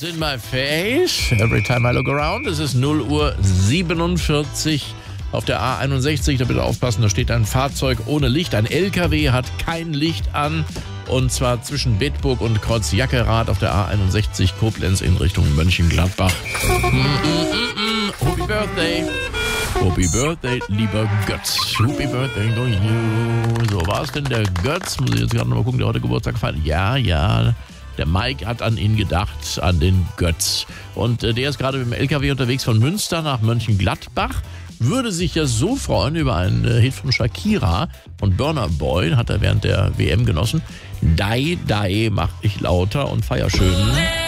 in my face. Every time I look around. Es ist 0:47 Uhr auf der A61. Da bitte aufpassen, da steht ein Fahrzeug ohne Licht. Ein LKW hat kein Licht an. Und zwar zwischen Bedburg und Kreuz Jackerath auf der A61 Koblenz in Richtung Mönchengladbach. Happy Birthday. Happy Birthday, lieber Götz. Happy Birthday to you. So, war es denn der Götz? Muss ich jetzt gerade noch mal gucken, der heute Geburtstag feiert. Ja. Der Mike hat an ihn gedacht, an den Götz. Und der ist gerade mit dem LKW unterwegs von Münster nach Mönchengladbach. Würde sich ja so freuen über einen Hit von Shakira und Burna Boy. Hat er während der WM genossen. Die, mach ich lauter und feier schön.